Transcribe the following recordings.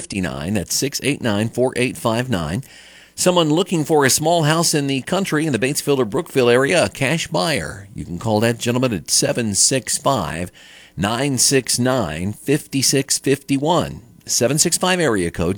689-4859. That's 689-4859. Someone looking for a small house in the country in the Batesville or Brookville area, a cash buyer. You can call that gentleman at 765-969-5651. 765 area code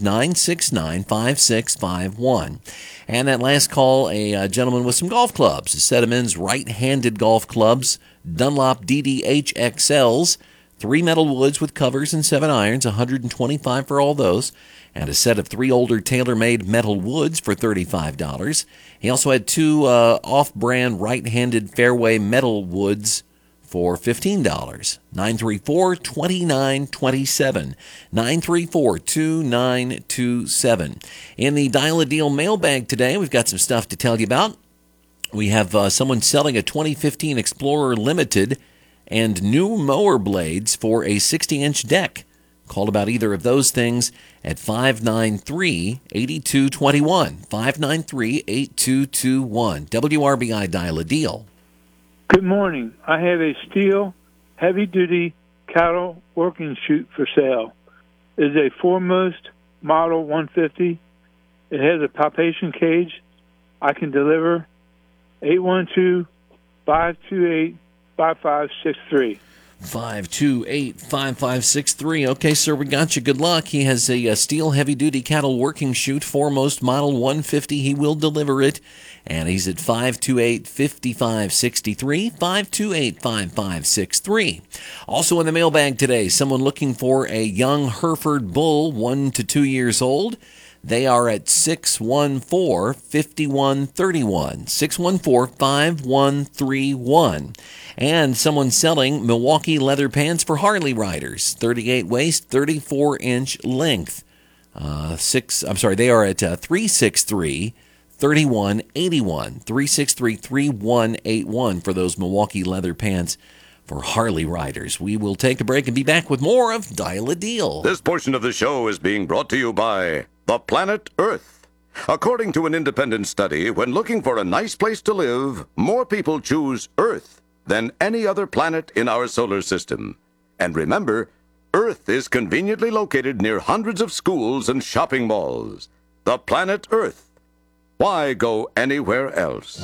969-5651. And that last call, a gentleman with some golf clubs, a set of men's right-handed golf clubs, Dunlop DDH-XLs, 3 metal woods with covers and 7 irons, $125 for all those, and a set of 3 older TaylorMade metal woods for $35. He also had 2 off-brand right-handed fairway metal woods for $15. 934-2927. 934-2927. In the Dial a Deal mailbag today, we've got some stuff to tell you about. We have someone selling a 2015 Explorer Limited and new mower blades for a 60-inch deck. Call about either of those things at 593-8221. 593-8221. WRBI Dial a Deal. Good morning. I have a steel heavy-duty cattle working chute for sale. It is a foremost model 150. It has a palpation cage. I can deliver 812-528-5563. 528-5563. Okay, sir, we got you. Good luck. He has a steel heavy-duty cattle working chute, foremost model 150. He will deliver it, and he's at 528-5563, 528-5563. Also in the mailbag today, someone looking for a young Hereford bull, 1 to 2 years old. They are at 614-5131, 614-5131. And someone selling Milwaukee leather pants for Harley riders, 38 waist, 34-inch length. They are at 363-3181, 363-3181 for those Milwaukee leather pants for Harley riders. We will take a break and be back with more of Dial a Deal. This portion of the show is being brought to you by the planet Earth. According to an independent study, when looking for a nice place to live, more people choose Earth than any other planet in our solar system. And remember, Earth is conveniently located near hundreds of schools and shopping malls. The planet Earth. Why go anywhere else?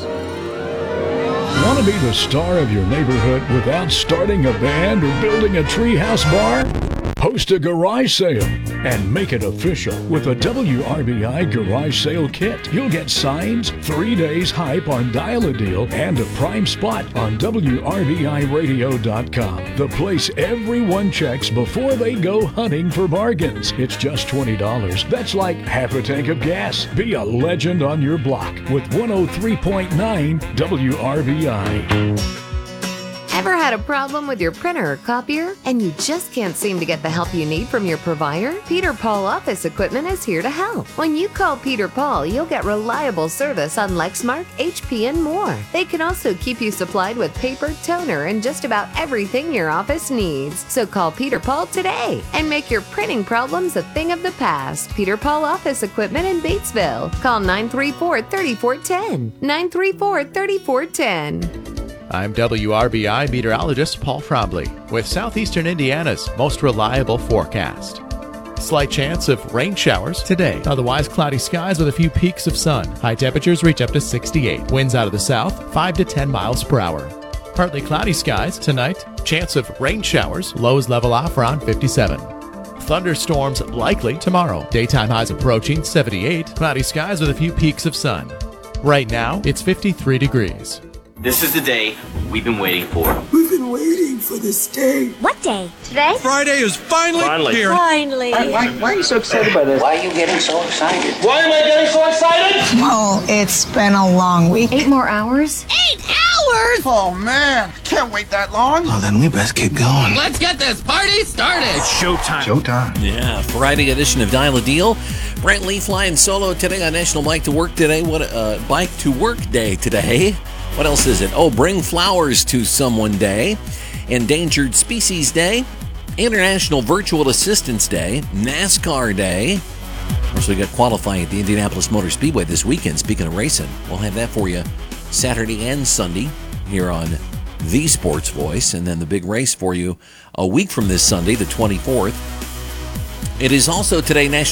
Want to be the star of your neighborhood without starting a band or building a treehouse bar? Host a garage sale and make it official with a WRBI garage sale kit. You'll get signs, 3 days hype on Dial a Deal, and a prime spot on WRBIRadio.com. The place everyone checks before they go hunting for bargains. It's just $20. That's like half a tank of gas. Be a legend on your block with 103.9 WRBI. Ever had a problem with your printer or copier and you just can't seem to get the help you need from your provider? Peter Paul Office Equipment is here to help. When you call Peter Paul, you'll get reliable service on Lexmark, HP, and more. They can also keep you supplied with paper, toner, and just about everything your office needs. So call Peter Paul today and make your printing problems a thing of the past. Peter Paul Office Equipment in Batesville. Call 934-3410. 934-3410. I'm WRBI meteorologist Paul Frobley with Southeastern Indiana's most reliable forecast. Slight chance of rain showers today. Otherwise, cloudy skies with a few peaks of sun. High temperatures reach up to 68. Winds out of the south, 5 to 10 miles per hour. Partly cloudy skies tonight. Chance of rain showers. Lows level off around 57. Thunderstorms likely tomorrow. Daytime highs approaching 78. Cloudy skies with a few peaks of sun. Right now, it's 53 degrees. This is the day we've been waiting for. We've been waiting for this day. What day? Today? Friday is finally here. Finally. Why are you so excited by this? Why are you getting so excited? Why am I getting so excited? Well, it's been a long week. 8 more hours? 8 hours? Oh, man. Can't wait that long. Well, then we best get going. Let's get this party started. It's showtime. Showtime. Yeah, Friday edition of Dial a Deal. Brent Lee flying solo today on National Bike to Work today. What Bike to Work Day today. What else is it? Oh, Bring Flowers to Someone Day, Endangered Species Day, International Virtual Assistance Day, NASCAR Day. Also, we got qualifying at the Indianapolis Motor Speedway this weekend. Speaking of racing, we'll have that for you Saturday and Sunday here on The Sports Voice, and then the big race for you a week from this Sunday, the 24th. It is also today National